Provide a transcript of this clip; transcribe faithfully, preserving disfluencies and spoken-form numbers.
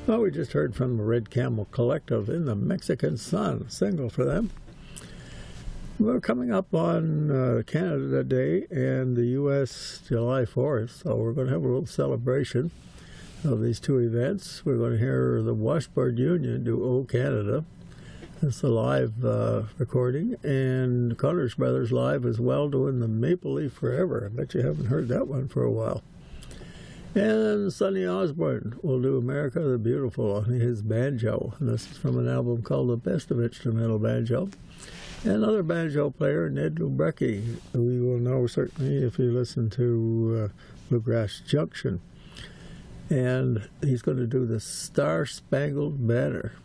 Well, we just heard from the Red Camel Collective in the Mexican Sun, single for them. We're coming up on uh, Canada Day and the U S July fourth, so we're going to have a little celebration of these two events. We're going to hear the Washboard Union do "O Canada." It's a live uh, recording, and Connors Brothers live as well doing the Maple Leaf Forever. I bet you haven't heard that one for a while. And Sonny Osborne will do "America the Beautiful" on his banjo, and this is from an album called "The Best of Instrumental Banjo." And another banjo player, Ned Lubrecki, who you will know certainly if you listen to uh, Bluegrass Junction. And he's going to do the Star Spangled Banner.